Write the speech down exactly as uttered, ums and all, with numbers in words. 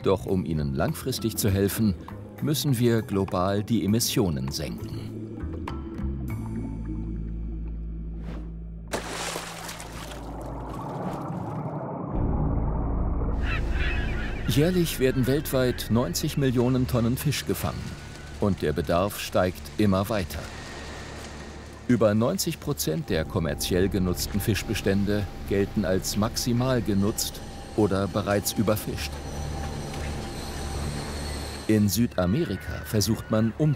Doch um ihnen langfristig zu helfen, müssen wir global die Emissionen senken. Jährlich werden weltweit neunzig Millionen Tonnen Fisch gefangen und der Bedarf steigt immer weiter. Über neunzig Prozent der kommerziell genutzten Fischbestände gelten als maximal genutzt oder bereits überfischt. In Südamerika versucht man umzudenken.